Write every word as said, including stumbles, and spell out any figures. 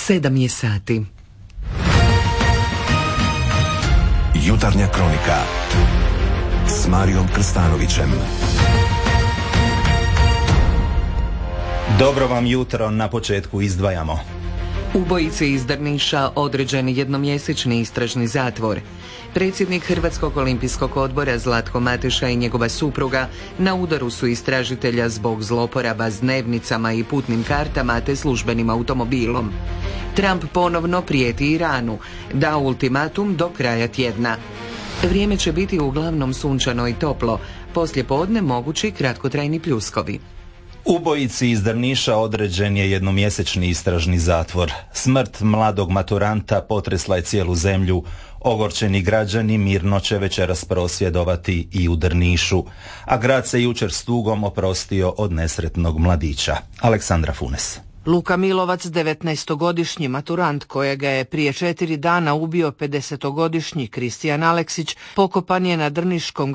Sedam je sati. Jutarnja kronika s Marijom Krstanovićem. Dobro vam jutro, na početku izdvajamo. Ubojici iz Drniša određen jednomjesečni istražni zatvor. Predsjednik Hrvatskog olimpijskog odbora Zlatko Mateša i njegova supruga na udaru su istražitelja zbog zloporaba s dnevnicama i putnim kartama te službenim automobilom. Trump ponovno prijeti Iranu, dao ultimatum do kraja tjedna. Vrijeme će biti uglavnom sunčano i toplo, poslije podne mogući kratkotrajni pljuskovi. Ubojici iz Drniša određen je jednomjesečni istražni zatvor. Smrt mladog maturanta potresla je cijelu zemlju. Ogorčeni građani mirno će večeras prosvjedovati i u Drnišu, a grad se jučer s tugom oprostio od nesretnog mladića. Aleksandra Funes. Luka Milovac, devetnaestogodišnji maturant kojega je prije četiri dana ubio pedesetogodišnji Kristijan Aleksić, pokopan je na drniškom